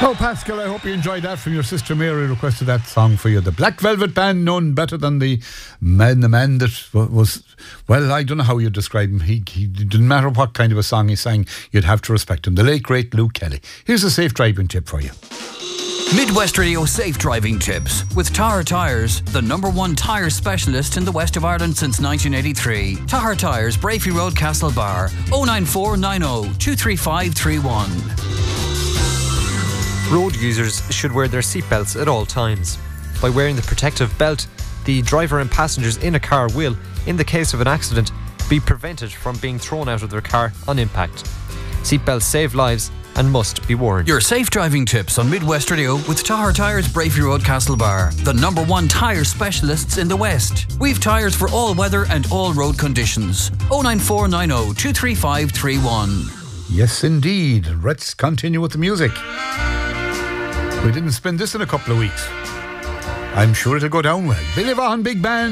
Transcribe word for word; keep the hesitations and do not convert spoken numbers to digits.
Oh, Pascal, I hope you enjoyed that from your sister Mary, requested that song for you. The Black Velvet Band, known better than the man, the man that was, well, I don't know how you describe him. He, he didn't matter what kind of a song he sang, you'd have to respect him. The late, great Luke Kelly. Here's a safe driving tip for you. Midwest Radio Safe Driving Tips with Tahar Tyres, the number one tyre specialist in the west of Ireland since nineteen eighty-three. Tahar Tyres, Brafey Road, Castlebar, oh nine four nine oh two three five three one. Road users should wear their seatbelts at all times. By wearing the protective belt, the driver and passengers in a car will, in the case of an accident, be prevented from being thrown out of their car on impact. Seatbelts save lives and must be worn. Your safe driving tips on Midwest Radio with Tahar Tyres, Brafey Road, Castlebar, the number one tyre specialists in the West. We've tyres for all weather and all road conditions. oh nine four nine oh two three five three one. Yes, indeed. Let's continue with the music. We didn't spin this in a couple of weeks. I'm sure it'll go down well. Billy Vaughan Big Band.